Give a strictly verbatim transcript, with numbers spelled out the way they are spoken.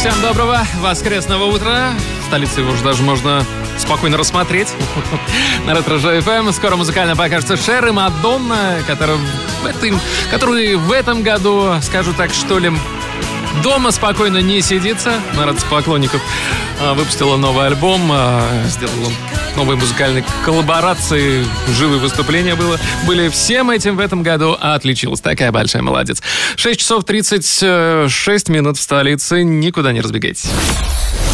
Всем доброго воскресного утра. В столице его уже даже можно спокойно рассмотреть. На Ретро эф эм скоро музыкально покажется Шер и Мадонна, которые в, этом, которые в этом году, скажу так, что ли, дома спокойно не сидится. На радость поклонников выпустила новый альбом, сделала новые музыкальные коллаборации, живые выступления было. Были всем этим в этом году, а отличилась. Такая большая молодец. шесть часов тридцать шесть минут в столице. Никуда не разбегайтесь.